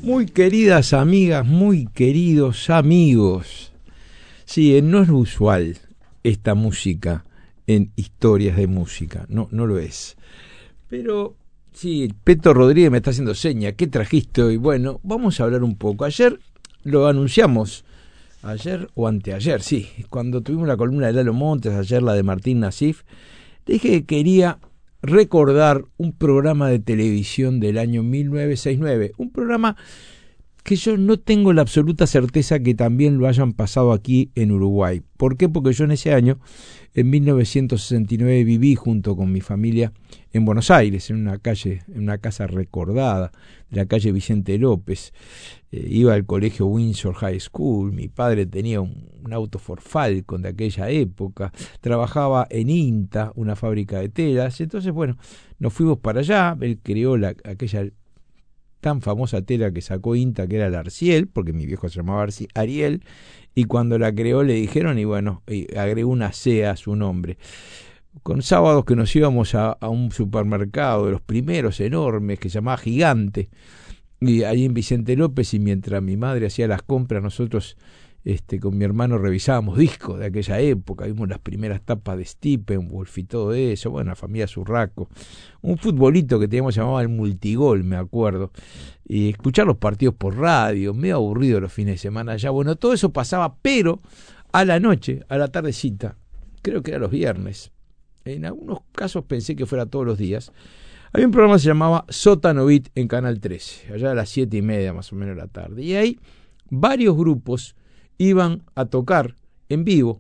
Muy queridas amigas, muy queridos amigos. Sí, no es usual esta música en historias de música, no lo es. Pero sí, Peto Rodríguez me está haciendo seña. ¿Qué trajiste hoy? Bueno, vamos a hablar un poco. Ayer lo anunciamos, ayer o anteayer, sí, cuando tuvimos la columna de Lalo Montes, ayer la de Martín Nasif, dije que quería recordar un programa de televisión del año 1969, un programa que yo no tengo la absoluta certeza que también lo hayan pasado aquí en Uruguay. ¿Por qué? Porque yo en ese año, en 1969, viví junto con mi familia en Buenos Aires, en una calle, en una casa recordada, de la calle Vicente López. Iba al colegio Windsor High School, mi padre tenía un auto Ford Falcon de aquella época, trabajaba en INTA, una fábrica de telas. Entonces, bueno, nos fuimos para allá. Él creó aquella tan famosa tela que sacó INTA, que era la Arciel, porque mi viejo se llamaba Ariel, y cuando la creó le dijeron, y bueno, agregó una C a su nombre. Con sábados que nos íbamos a un supermercado de los primeros enormes, que se llamaba Gigante, y ahí en Vicente López, y mientras mi madre hacía las compras, nosotros con mi hermano revisábamos discos de aquella época, vimos las primeras tapas de Steppenwolf y todo eso, bueno, la familia Zurraco, un futbolito que teníamos llamado el Multigol, me acuerdo, y escuchar los partidos por radio, medio aburrido los fines de semana ya, bueno, todo eso pasaba, pero a la noche, a la tardecita, creo que era los viernes, en algunos casos pensé que fuera todos los días, había un programa que se llamaba Sótano Beat en Canal 13, allá a las 7:30 más o menos de la tarde, y ahí varios grupos iban a tocar en vivo,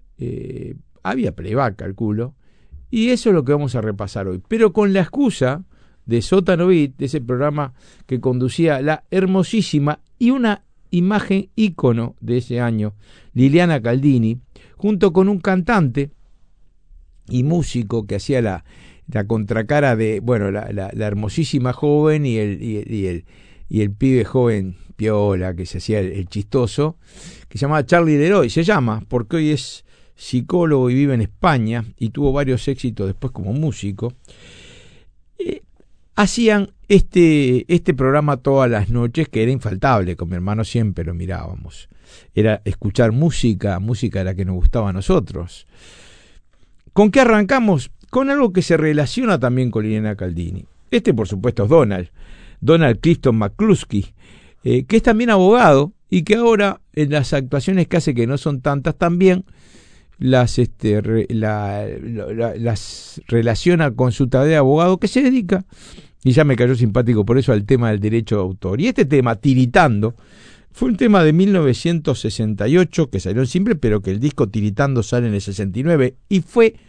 había playback, calculo, y eso es lo que vamos a repasar hoy, pero con la excusa de Sótano Beat, de ese programa que conducía la hermosísima y una imagen ícono de ese año, Liliana Caldini, junto con un cantante y músico que hacía la contracara de, bueno, la hermosísima joven y el pibe joven piola que se hacía el chistoso, que se llamaba Charlie Leroy, se llama porque hoy es psicólogo y vive en España y tuvo varios éxitos después como músico. Hacían este programa todas las noches, que era infaltable, con mi hermano siempre lo mirábamos, era escuchar música de la que nos gustaba a nosotros. ¿Con qué arrancamos? Con algo que se relaciona también con Liliana Caldini. Por supuesto es Donald Clifton McCluskey, que es también abogado y que ahora en las actuaciones que hace, que no son tantas, también las relaciona con su tarea de abogado, que se dedica, y ya me cayó simpático por eso, al tema del derecho de autor. Y este tema, Tiritando, fue un tema de 1968 que salió en simple, pero que el disco Tiritando sale en el 69 y fue